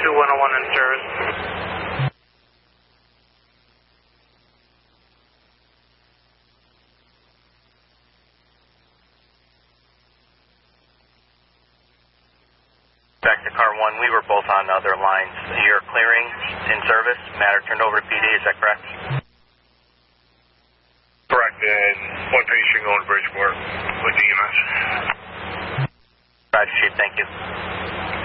101 in service. Back to car 1, we were both on other lines. You're clearing in service. Matter turned over to PD, is that correct? Correct, and one patient going to Bridgeport with EMS. Roger, Chief, thank you.